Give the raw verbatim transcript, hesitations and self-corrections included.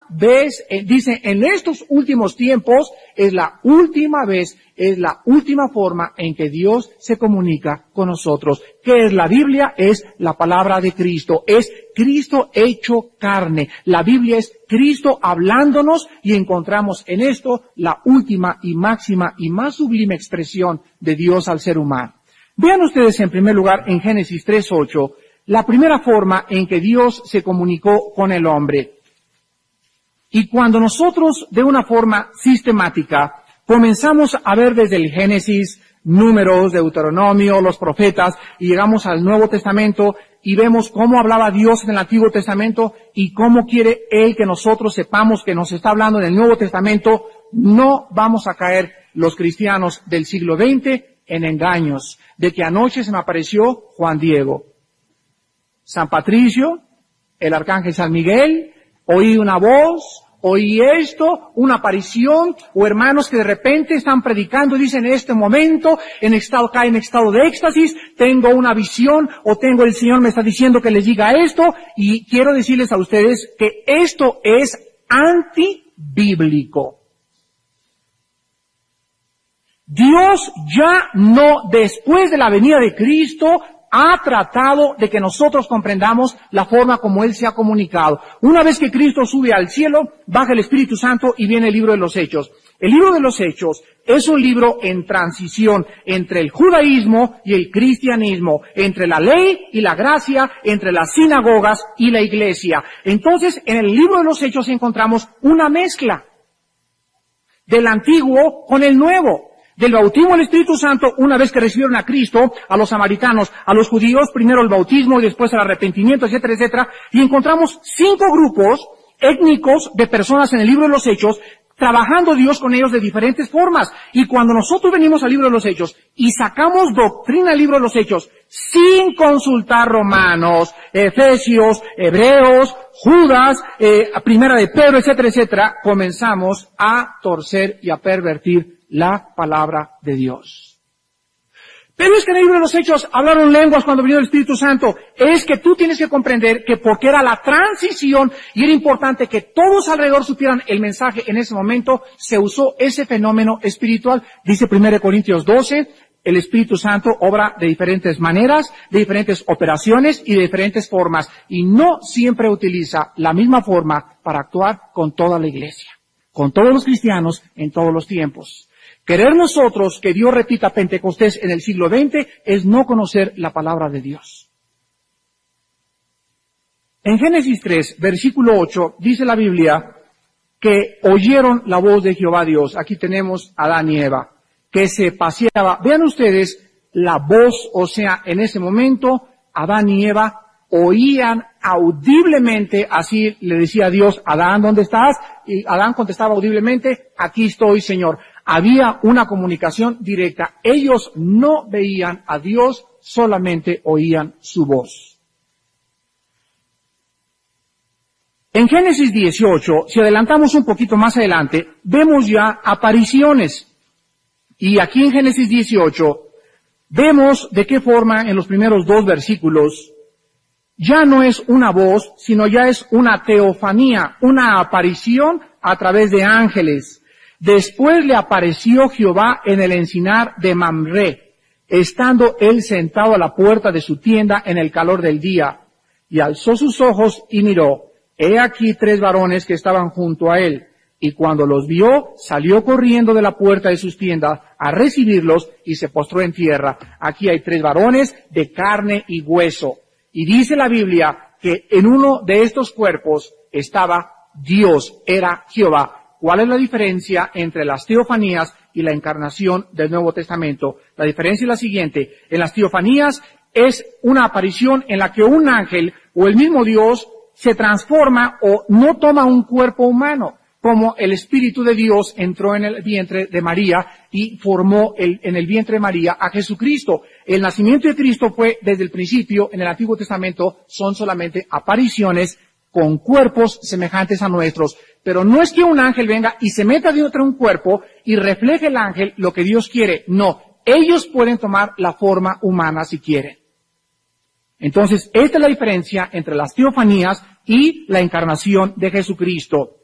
vez, eh, dice, en estos últimos tiempos es la última vez, es la última forma en que Dios se comunica con nosotros. ¿Qué es la Biblia? Es la palabra de Cristo, es Cristo hecho carne. La Biblia es Cristo hablándonos y encontramos en esto la última y máxima y más sublime expresión de Dios al ser humano. Vean ustedes en primer lugar en Génesis tres ocho, la primera forma en que Dios se comunicó con el hombre. Y cuando nosotros, de una forma sistemática, comenzamos a ver desde el Génesis, Números, Deuteronomio, los profetas, y llegamos al Nuevo Testamento y vemos cómo hablaba Dios en el Antiguo Testamento y cómo quiere Él que nosotros sepamos que nos está hablando en el Nuevo Testamento, no vamos a caer los cristianos del siglo veinte en engaños, de que anoche se me apareció Juan Diego, San Patricio, el arcángel San Miguel, oí una voz, oí esto, una aparición, o hermanos que de repente están predicando y dicen en este momento, en estado, caen en estado de éxtasis, tengo una visión, o tengo el Señor me está diciendo que les diga esto, y quiero decirles a ustedes que esto es antibíblico. Dios ya no, después de la venida de Cristo, ha tratado de que nosotros comprendamos la forma como Él se ha comunicado. Una vez que Cristo sube al cielo, baja el Espíritu Santo y viene el libro de los Hechos. El libro de los Hechos es un libro en transición entre el judaísmo y el cristianismo, entre la ley y la gracia, entre las sinagogas y la iglesia. Entonces, en el libro de los Hechos encontramos una mezcla del antiguo con el nuevo. Del bautismo del Espíritu Santo, una vez que recibieron a Cristo, a los samaritanos, a los judíos, primero el bautismo y después el arrepentimiento, etcétera, etcétera, y encontramos cinco grupos étnicos de personas en el libro de los Hechos, trabajando Dios con ellos de diferentes formas. Y cuando nosotros venimos al libro de los Hechos y sacamos doctrina del libro de los Hechos, sin consultar Romanos, Efesios, Hebreos, Judas, eh, Primera de Pedro, etcétera, etcétera, comenzamos a torcer y a pervertir la palabra de Dios. Pero es que en el libro de los Hechos hablaron lenguas cuando vino el Espíritu Santo. Es que tú tienes que comprender que porque era la transición y era importante que todos alrededor supieran el mensaje en ese momento, se usó ese fenómeno espiritual. Dice primera de Corintios doce, el Espíritu Santo obra de diferentes maneras, de diferentes operaciones y de diferentes formas. Y no siempre utiliza la misma forma para actuar con toda la iglesia, con todos los cristianos en todos los tiempos. Querer nosotros que Dios repita Pentecostés en el siglo veinte es no conocer la palabra de Dios. En Génesis tres, versículo ocho, dice la Biblia que oyeron la voz de Jehová Dios. Aquí tenemos a Adán y Eva, que se paseaba. Vean ustedes la voz, o sea, en ese momento Adán y Eva oían audiblemente, así le decía a Dios, Adán, ¿dónde estás? Y Adán contestaba audiblemente, aquí estoy, Señor. Había una comunicación directa. Ellos no veían a Dios, solamente oían su voz. En Génesis dieciocho, si adelantamos un poquito más adelante, vemos ya apariciones. Y aquí en Génesis dieciocho, vemos de qué forma en los primeros dos versículos, ya no es una voz, sino ya es una teofanía, una aparición a través de ángeles. Después le apareció Jehová en el encinar de Mamré, estando él sentado a la puerta de su tienda en el calor del día, y alzó sus ojos y miró, he aquí tres varones que estaban junto a él, y cuando los vio, salió corriendo de la puerta de sus tiendas a recibirlos y se postró en tierra. Aquí hay tres varones de carne y hueso. Y dice la Biblia que en uno de estos cuerpos estaba Dios, era Jehová. ¿Cuál es la diferencia entre las teofanías y la encarnación del Nuevo Testamento? La diferencia es la siguiente. En las teofanías es una aparición en la que un ángel o el mismo Dios se transforma o no toma un cuerpo humano, como el Espíritu de Dios entró en el vientre de María y formó el, en el vientre de María a Jesucristo. El nacimiento de Cristo fue desde el principio, en el Antiguo Testamento son solamente apariciones con cuerpos semejantes a nuestros. Pero no es que un ángel venga y se meta dentro de un cuerpo y refleje el ángel lo que Dios quiere. No, ellos pueden tomar la forma humana si quieren. Entonces, esta es la diferencia entre las teofanías y la encarnación de Jesucristo.